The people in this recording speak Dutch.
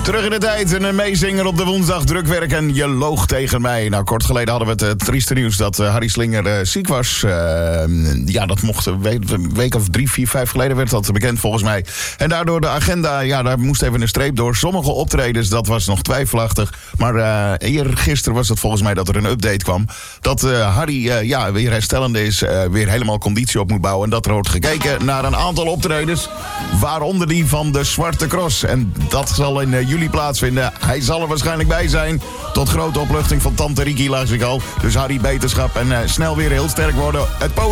Terug in de tijd, een meezinger op de woensdag, drukwerk en je loog tegen mij. Nou, kort geleden hadden we het trieste nieuws dat Harry Slinger ziek was. Dat mocht een week of 3, 4, 5 geleden werd dat bekend volgens mij. En daardoor de agenda, daar moest even een streep door. Sommige optredens, dat was nog twijfelachtig. Maar gisteren was het volgens mij dat er een update kwam. Dat Harry weer herstellende is, weer helemaal conditie op moet bouwen. En dat er wordt gekeken naar een aantal optredens, waaronder die van de Zwarte Cross. En dat zal in juli plaatsvinden. Hij zal er waarschijnlijk bij zijn. Tot grote opluchting van tante Riki las ik al. Dus Harry, beterschap en snel weer heel sterk worden. Het